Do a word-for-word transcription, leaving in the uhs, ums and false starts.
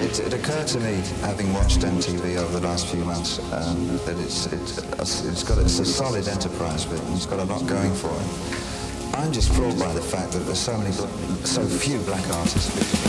it, it occurred to me, having watched M T V over the last few months, um, that it's, it's, it's, got, it's a solid enterprise, but it's got a lot going for it. I'm just floored by the fact that there's so many, so few black artists.